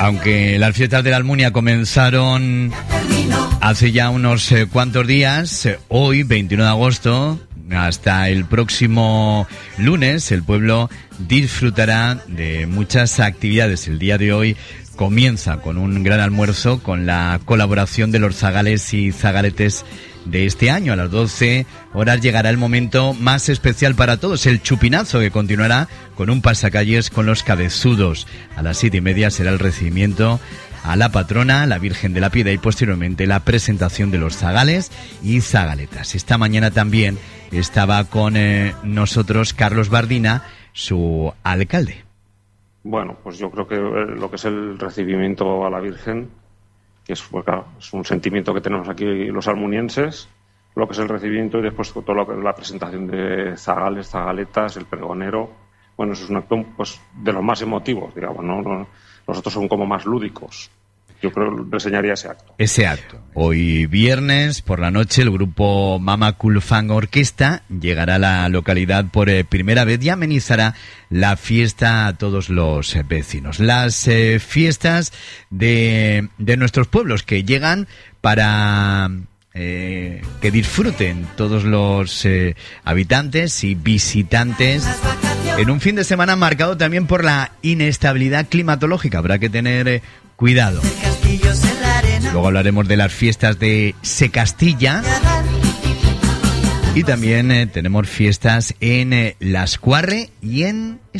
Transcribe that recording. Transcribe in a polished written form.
Aunque las fiestas de la Almunia comenzaron hace ya unos cuantos días, hoy, 21 de agosto, hasta el próximo lunes, el pueblo disfrutará de muchas actividades. El día de hoy comienza con un gran almuerzo con la colaboración de los zagales y zagaletes de este año. A las 12 horas llegará el momento más especial para todos, el chupinazo, que continuará con un pasacalles con los cabezudos. A las 7:30 será el recibimiento a la patrona, la Virgen de la Piedad, y posteriormente la presentación de los zagales y zagaletas. Esta mañana también estaba con nosotros Carlos Bardina, su alcalde. Bueno, pues yo creo que lo que es el recibimiento a la Virgen, que es, pues claro, es un sentimiento que tenemos aquí los almunienses, lo que es el recibimiento, y después todo lo que es la presentación de zagales, zagaletas, el pregonero. Bueno, eso es un acto pues de los más emotivos, digamos, ¿no? Los otros son como más lúdicos. Yo creo que reseñaría ese acto. Ese acto. Hoy viernes por la noche el grupo Mama Cool Fang Orquesta llegará a la localidad por primera vez y amenizará la fiesta a todos los vecinos. Las fiestas de nuestros pueblos que llegan para que disfruten todos los habitantes y visitantes en un fin de semana marcado también por la inestabilidad climatológica. Habrá que tener cuidado. Luego hablaremos de las fiestas de Secastilla y también tenemos fiestas en Lascuarre y en